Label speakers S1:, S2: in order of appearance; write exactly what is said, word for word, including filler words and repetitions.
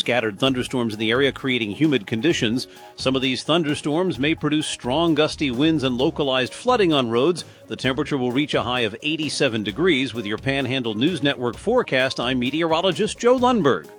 S1: scattered thunderstorms in the area, creating humid conditions. Some of these thunderstorms may produce strong gusty winds and localized flooding on roads. The temperature will reach a high of eighty-seven degrees. With your Panhandle News Network forecast, I'm meteorologist Joe Lundberg.